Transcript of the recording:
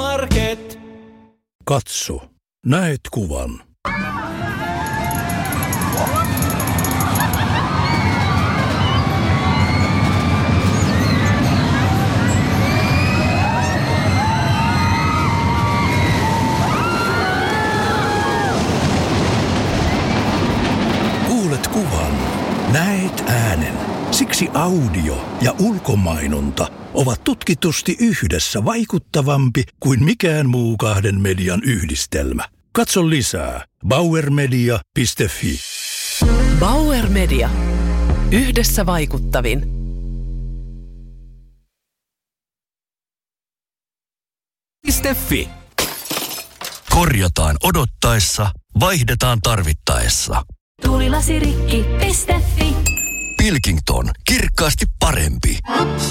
K-Market. Katso, näet kuvan. Kuulet kuvan, näet äänen. Siksi audio ja ulkomainonta ovat tutkitusti yhdessä vaikuttavampi kuin mikään muu kahden median yhdistelmä. Katso lisää bauermedia.fi. Bauer Media. Yhdessä vaikuttavin. .fi. Korjataan odottaessa, vaihdetaan tarvittaessa. Tuulilasirikki.fi. Pilkington, kirkkaasti parempi.